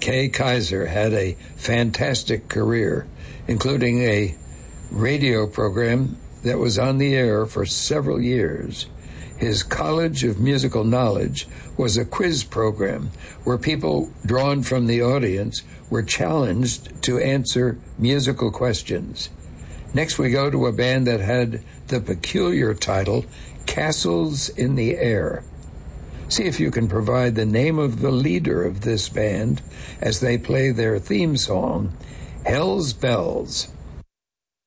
Kay Kaiser had a fantastic career, including a radio program that was on the air for several years. His College of Musical Knowledge was a quiz program where people drawn from the audience were challenged to answer musical questions. Next, we go to a band that had the peculiar title, Castles in the Air. See if you can provide the name of the leader of this band as they play their theme song, Hell's Bells.